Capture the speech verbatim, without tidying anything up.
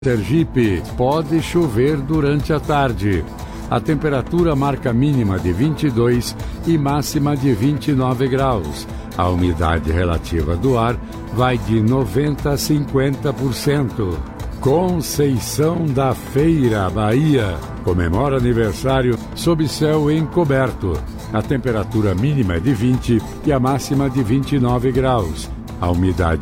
Sergipe, pode chover durante a tarde. A temperatura marca mínima de vinte e dois e máxima de vinte e nove graus. A umidade relativa do ar vai de noventa a cinquenta por cento. Conceição da Feira, Bahia. Comemora aniversário sob céu encoberto. A temperatura mínima é de vinte e a máxima de vinte e nove graus. A umidade